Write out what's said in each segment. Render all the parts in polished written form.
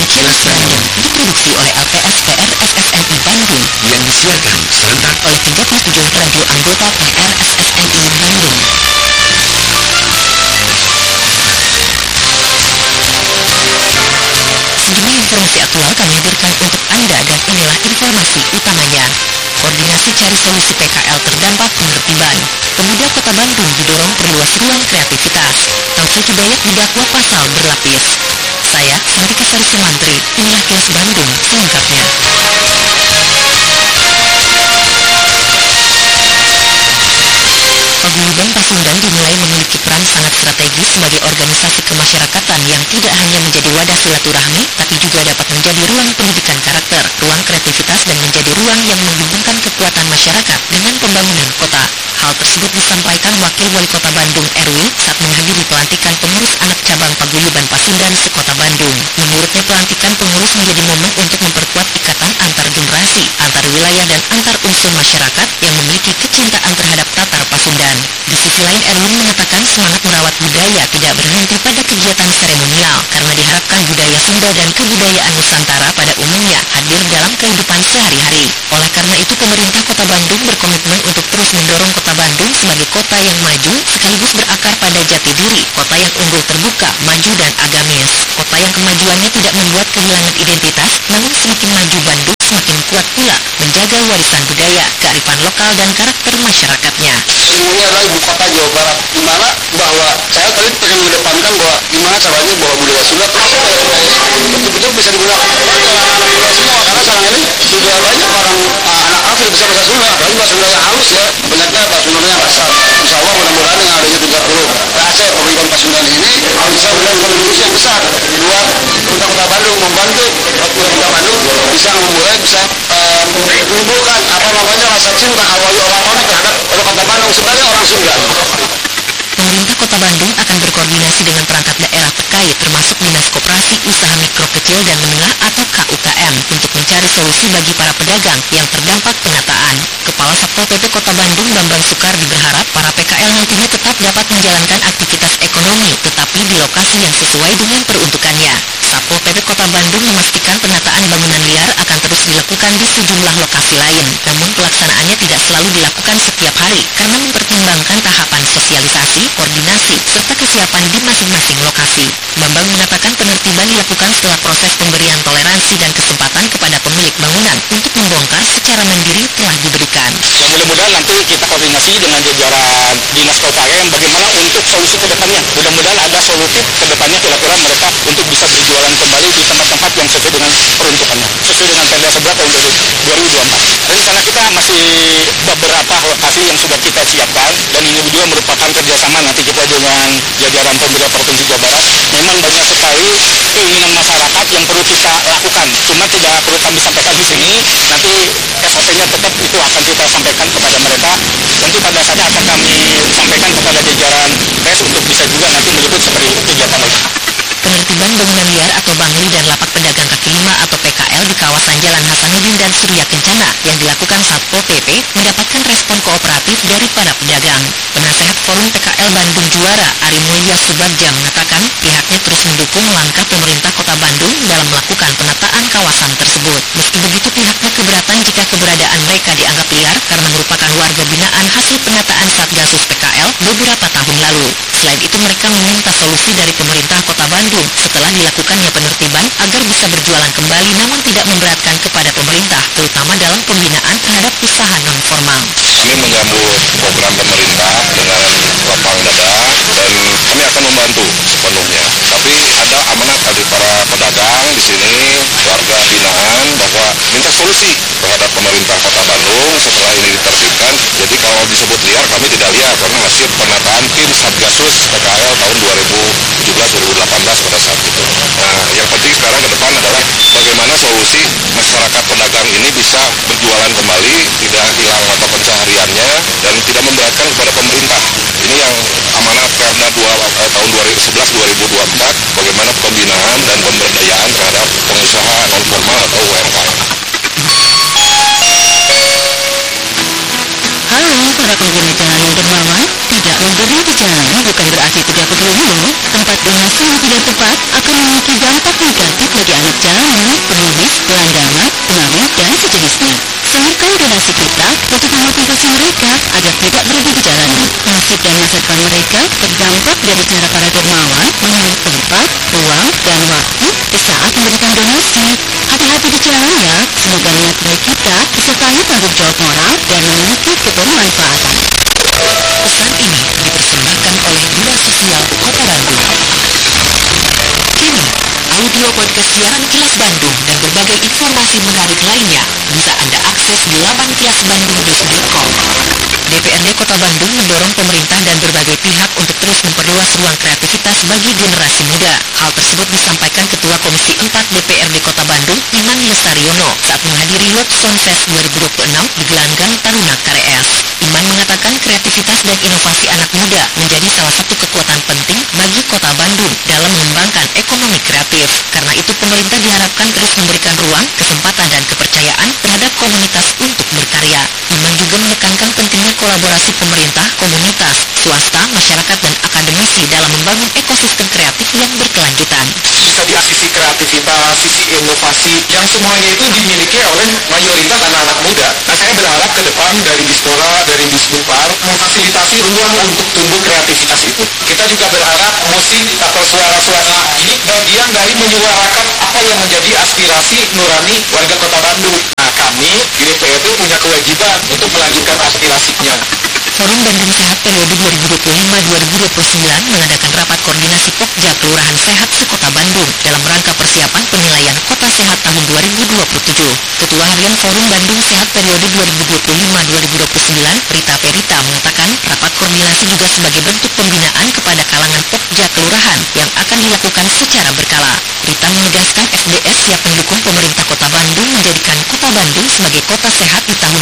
Kilas Bandung diproduksi oleh LPSPR SSNI Bandung yang disiarkan serentak oleh 37 radio anggota PR SSNI Bandung. Sejumlah informasi aktual kami hadirkan untuk Anda dan inilah informasi utamanya. Koordinasi cari solusi PKL terdampak penertiban. Pemuda Kota Bandung didorong perluas ruang kreativitas. Taufik Hidayat didakwa pasal berlapis. Saya, Santika Sari Sumantri, inilah Kilas Bandung selengkapnya. Paguyuban Pasundan dinilai memiliki peran sangat strategis sebagai organisasi kemasyarakatan yang tidak hanya menjadi wadah silaturahmi, tapi juga dapat menjadi ruang pendidikan karakter, ruang kreativitas, dan menjadi ruang yang menghubungkan kekuatan masyarakat dengan pembangunan kota. Hal tersebut disampaikan Wakil Wali Kota Bandung Erwin saat menghadiri pelantikan pengurus anak cabang Paguyuban Pasundan sekota Bandung. Menurutnya pelantikan pengurus menjadi momen untuk memperkuat ikatan antar generasi, antar wilayah, dan antar unsur masyarakat yang memiliki kecintaan terhadap Tatar Pasundan. Di sisi lain, Erwin mengatakan semangat merawat budaya tidak berhenti pada kegiatan seremonial, karena diharapkan budaya Sunda dan kebudayaan Nusantara pada umumnya hadir dalam kehidupan sehari-hari. Oleh karena itu, pemerintah Kota Bandung berkomitmen untuk terus mendorong Kota Bandung sebagai kota yang maju, sekaligus berakar pada jati diri, kota yang unggul terbuka, maju, dan agamis. Kota yang kemajuannya tidak membuat kehilangan identitas, namun semakin maju Bandung semakin kuat pula menjaga warisan budaya, kearifan lokal, dan karakter masyarakatnya. Ini adalah ibu kota Jawa Barat, di mana bahwa saya tadi pengen mengedepankan bahwa gimana caranya bahwa budaya Sunda betul-betul bisa digunakan anak-anak muda semua, karena sekarang ini sudah banyak orang anak Afrika bisa bahasa Sunda, apalagi bahasa Sunda yang halus ya, banyaknya bahasa Sunda yang kasar. Insya Allah mudah-mudahan dengan adanya 30 PAC Paguyuban Pasundan ini bisa memberikan kontribusi yang besar buat Kota Bandung, membantu Kota Bandung bisa memulai menimbulkan rasa cinta awali orang-orang terhadap Kota Bandung sebagai orang Sunda. Pemerintah Kota Bandung akan berkoordinasi dengan perangkat daerah terkait termasuk Dinas Koperasi Usaha Mikro Kecil dan Menengah atau KUKM untuk mencari solusi bagi para pedagang yang terdampak penataan. Kepala Satpol PP Kota Bandung Bambang Sukardi berharap para PKL nantinya tetap dapat menjalankan aktivitas ekonomi tetapi di lokasi yang sesuai dengan peruntukannya. Satpol PP Kota Bandung memastikan penataan bangunan liar akan terus dilakukan di sejumlah lokasi lain, namun pelaksanaannya tidak selalu dilakukan setiap hari karena mempertimbangkan tahapan sosialisasi, koordinasi, serta kesiapan di masing-masing lokasi. Bambang mengatakan penertiban dilakukan setelah proses pemberian toleransi dan kesempatan kepada pemilik bangunan untuk membongkar secara mandiri telah diberikan. Mudah-mudahan nanti kita koordinasi dengan jajaran Dinas KUKM bagaimana untuk solusi ke depannya. Mudah-mudahan ada solutif ke depannya kira-kira mereka untuk bisa berjualan kembali di tempat-tempat yang sesuai dengan peruntukannya, sesuai dengan Perda 11 tahun 2024. Rencana kita masih beberapa lokasi yang sudah kita siapkan dan ini juga merupakan kerjasama nanti kita dengan jajaran pemerintah Provinsi Jawa Barat. Memang banyak sekali keinginan masyarakat yang perlu kita lakukan, cuma tidak perlu kami sampaikan di sini. Nanti SOP-nya tetap itu akan kita sampaikan kepada mereka. Nanti pada saatnya akan kami sampaikan kepada jajaran PES untuk bisa juga nanti meliput seperti kegiatan itu. Penertiban bangunan liar atau bangli dan lapak pedagang kaki lima atau PKL di kawasan Jalan Hasanuddin dan Surya Kencana yang dilakukan Satpol PP mendapatkan respon kooperatif dari para pedagang. Penasehat Forum PKL Bandung Juara Ari Mulya Subagja mengatakan pihaknya terus mendukung langkah pemerintah Kota Bandung dalam melakukan penataan kawasan tersebut. Meski begitu pihaknya keberatan jika keberadaan mereka dianggap liar karena merupakan warga binaan hasil penataan Satgasus PKL beberapa tahun lalu. Selain itu mereka meminta solusi dari pemerintah Kota Bandung setelah dilakukannya penertiban agar bisa berjualan kembali namun tidak memberatkan kepada pemerintah, terutama dalam pembinaan terhadap usaha non-formal. Kami menyambut program pemerintah dengan lapang dada dan kami akan membantu sepenuhnya. Tapi ada amanat dari para pedagang di sini, warga binaan bahwa minta solusi terhadap pemerintah Kota Bandung setelah ini ditertibkan. Jadi kalau disebut liar kami tidak liar karena hasil penataan tim Satgasus PKL tahun 2017-2018 pada saat itu. Nah, yang penting sekarang ke depan adalah bagaimana solusi masyarakat pedagang ini bisa berjualan kembali, tidak hilang mata pencahariannya dan tidak memberatkan kepada pemerintah. Ini yang amanat Perda tahun 2011-2024 bagaimana pembinaan dan pemberdayaan terhadap pengusaha non-formal atau UMKM. Halo para pengguna jalan yang dermawan, tidak memberi di jalan bukan berarti tidak peduli. Tempat donasi yang tidak tepat akan memiliki dampak negatif bagi anak jalan mereka terdampak dari cara para dermawan memilih tempat, ruang, dan waktu di saat memberikan donasi. Hati-hati di jalannya, semoga niat baik kita disertai tanggung jawab moral dan memiliki kebermanfaatan. Pesan ini dipersembahkan oleh Dinas Sosial Kota Bandung. Kini, audio podcast siaran Kilas Bandung dan berbagai informasi menarik lainnya bisa Anda akses di laman kilasbandung.com. DPRD Kota Bandung mendorong pemerintah dan berbagai pihak untuk terus memperluas ruang kreativitas bagi generasi muda. Hal tersebut disampaikan Ketua Komisi 4 DPRD Kota Bandung, Iman Lestariono, saat menghadiri Lok Soundfest 2026 di Gelanggang Taruna KRS. Iman mengatakan kreativitas dan inovasi anak muda menjadi salah satu kekuatan penting bagi Kota Bandung dalam mengembangkan ekonomi kreatif. Karena itu pemerintah diharapkan terus memberikan ruang, kesempatan dan kepercayaan terhadap komunitas untuk berkarya. Iman juga menekankan pentingnya kolaborasi pemerintah, komunitas, swasta, masyarakat dan akademisi dalam membangun ekosistem kreatif yang berkelanjutan. Bisa di sisi kreativitas, sisi inovasi, yang semuanya itu dimiliki oleh mayoritas anak-anak muda. Nah, saya berharap ke depan dari Dispora, dari Disbupar, memfasilitasi ruang untuk tumbuh kreativitas itu. Kita juga berharap musik atau suara-suara ini bagian dari menyuarakan apa yang menjadi aspirasi nurani warga Kota Bandung. Nah, kami di DPRD punya kewajiban untuk melanjutkan aspirasinya. Forum Bandung Sehat periode 2025-2029 mengadakan rapat koordinasi Pokja Kelurahan Sehat se-Kota Bandung dalam rangka persiapan penilaian Kota Sehat tahun 2027. Ketua Harian Forum Bandung Sehat periode 2025-2029, Rita Perita, mengatakan rapat koordinasi juga sebagai bentuk pembinaan kepada kalangan Pokja Kelurahan yang akan dilakukan secara berkala. Rita menegaskan FDS siap mendukung pemerintah Kota Bandung menjadikan Kota Bandung sebagai kota sehat di tahun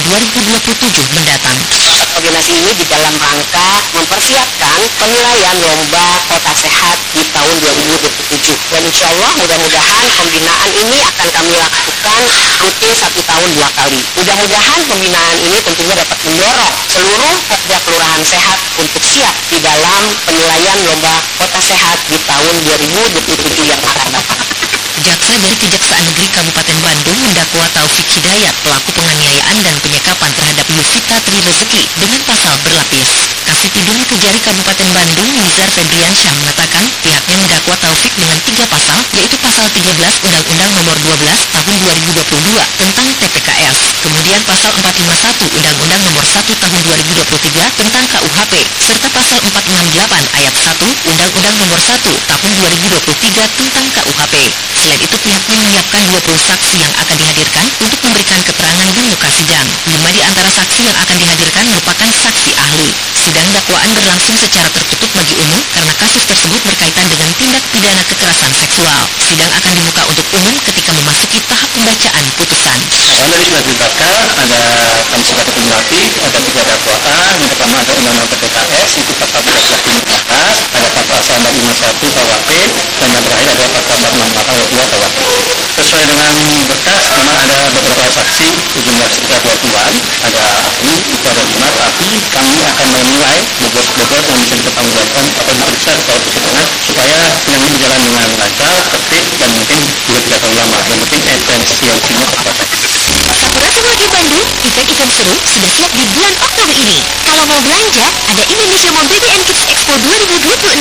2027 mendatang. Koordinasi ini di dalam rangka mempersiapkan penilaian lomba kota sehat di tahun 2027. Dan insya Allah mudah-mudahan pembinaan ini akan kami lakukan rutin 1 tahun 2 kali. Mudah-mudahan pembinaan ini tentunya dapat mendorong seluruh Pokja Kelurahan Sehat untuk siap di dalam penilaian lomba kota sehat di tahun 2027 yang akan datang. Jaksa dari Kejaksaan Negeri Kabupaten Bandung mendakwa Taufik Hidayat pelaku penganiayaan dan penyekapan terhadap Yusita Tri Rezeki dengan pasal berlapis. Kasitidum Kejari Kabupaten Bandung, Nizar Febriansyah, mengatakan pihaknya mendakwa Taufik dengan 3 pasal, yaitu pasal 13 Undang-Undang Nomor 12 Tahun 2022 tentang TPKS, kemudian pasal 451 Undang-Undang Nomor 1 Tahun 2023 tentang KUHP, serta pasal 468 Ayat 1 Undang-Undang Nomor 1 Tahun 2023 tentang KUHP. Selain itu pihaknya menyiapkan 20 saksi yang akan dihadirkan untuk memberikan keterangan di muka sidang. 5 di antara saksi yang akan dihadirkan merupakan saksi ahli. Sidang dakwaan berlangsung secara tertutup bagi umum karena kasus tersebut berkaitan dengan tindak pidana kekerasan seksual. Sidang akan dibuka untuk umum ketika memasuki tahap pembacaan putusan. Tadi sudah ditetapkan, ada kami sudah kumulatif, ada 3 dakwaan. Yang pertama ada Undang-Undang TPKS, itu pasal 13 dibahas, ada pasal 451 KUHP, dan yang terakhir ada pasal 468 ayat 2 KUHP. Sesuai dengan berkas, memang ada beberapa saksi, sejumlah sekitar 20-an, ada ahli, itu ada 5, tapi kami akan menilai bobot-bobot yang bisa dipertanggungjawabkan atau diperiksa secara persidangan supaya sidang ini berjalan dengan lancar, tertib, dan mungkin juga tidak terlalu lama. Yang penting efisiensinya tercapai. Sakura Semanggi Bandung, event-event seru sudah siap di bulan Oktober ini. Kalau mau belanja, ada Indonesia Mobility and Kids Expo 2026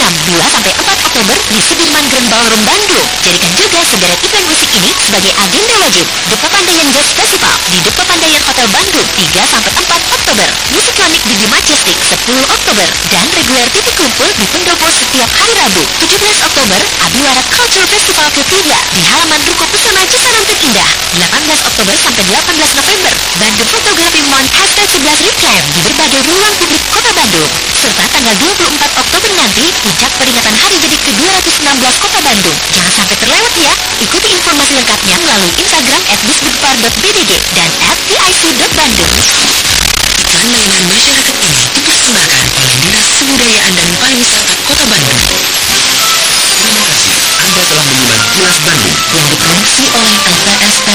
2-4 Oktober di Sudirman Grand Ballroom Bandung. Jadikan juga sederet event musik ini sebagai agenda wajib. The Papandayan Jazz Festival di The Papandayan Hotel Bandung 3-4 Oktober. Musikonik di The Majestic 10 Oktober. Dan reguler titik kumpul di Pendopo setiap hari Rabu. 17 Oktober, Abiwara Culture Festival ketiga di halaman Ruko Pesona Cisanam Terindah. 18 Oktober sampai 18 November, Bandung Photography Month #11 Reclaim di berbagai ruang publik Kota Bandung. Serta tanggal 24 Oktober nanti, puncak peringatan Hari Jadi ke-216 Kota Bandung. Jangan sampai terlewat ya. Ikuti informasi lengkapnya melalui Instagram @disbudpar.bdg dan @vic.bandung. Iklan layanan masyarakat ini dipersembahkan oleh Dinas Kebudayaan dan Pariwisata Kota Bandung. Terima kasih Anda telah menyimak Kilas Bandung Yang diproduksi oleh LPSP